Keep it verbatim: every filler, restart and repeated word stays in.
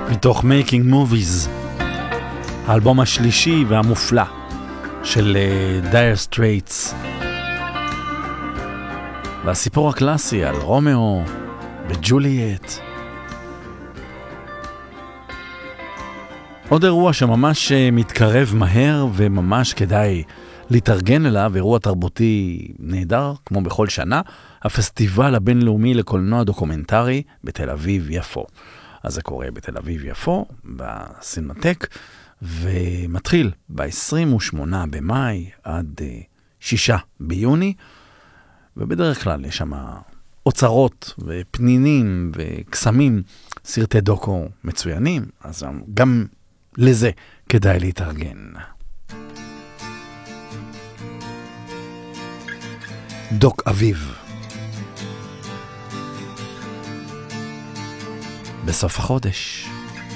מתוך Making Movies, האלבום השלישי והמופלא של Dire Straits, והסיפור הקלאסי על רומאו וג'וליאט. עוד אירוע שממש מתקרב מהר וממש כדאי להתארגן אליו, אירוע תרבותי נהדר, כמו בכל שנה, הפסטיבל הבינלאומי לקולנוע דוקומנטרי בתל אביב יפו. אז זה קורה בתל אביב יפו, בסינמטק, ומתחיל ב-עשרים ושמונה במאי עד שישה ביוני, ובדרך כלל יש שם אוצרות ופנינים וקסמים, סרטי דוקו מצוינים, אז גם לזה כדאי להתארגן. דוק אביב. בסוף החודש.